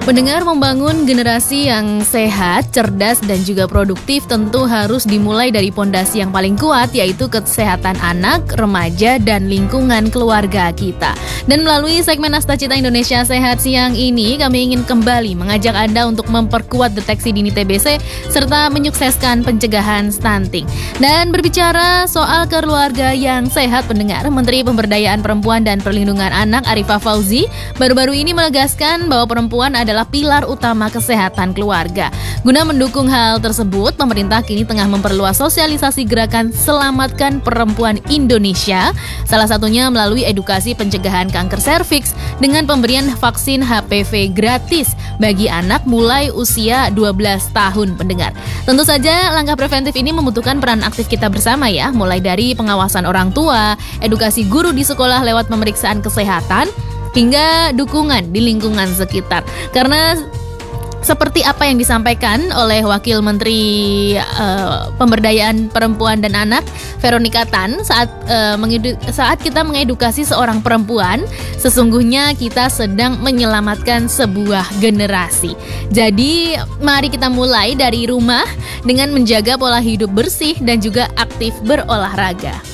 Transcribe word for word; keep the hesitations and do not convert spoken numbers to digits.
Mendengar membangun generasi yang sehat, cerdas, dan juga produktif tentu harus dimulai dari pondasi yang paling kuat, yaitu kesehatan anak, remaja, dan lingkungan keluarga kita. Dan melalui segmen Astacita Indonesia Sehat siang ini, kami ingin kembali mengajak Anda untuk memperkuat deteksi dini T B C serta menyukseskan pencegahan stunting. Dan berbicara soal keluarga yang sehat, pendengar, Menteri Pemberdayaan Perempuan dan Perlindungan Anak Arifah Fauzi baru-baru ini menegaskan bahwa perempuan adalah pilar utama kesehatan keluarga. Guna mendukung hal tersebut, pemerintah kini tengah memperluas sosialisasi gerakan Selamatkan Perempuan Indonesia, salah satunya melalui edukasi pencegahan kanker serviks dengan pemberian vaksin H P V gratis bagi anak mulai usia dua belas tahun, pendengar. Tentu saja langkah preventif ini membutuhkan peran aktif kita bersama ya, mulai dari pengawasan orang tua, edukasi guru di sekolah lewat pemeriksaan kesehatan, hingga dukungan di lingkungan sekitar. Karena seperti apa yang disampaikan oleh Wakil Menteri uh, Pemberdayaan Perempuan dan Anak Veronica Tan saat uh, mengedu- saat kita mengedukasi seorang perempuan, sesungguhnya kita sedang menyelamatkan sebuah generasi. Jadi mari kita mulai dari rumah dengan menjaga pola hidup bersih dan juga aktif berolahraga.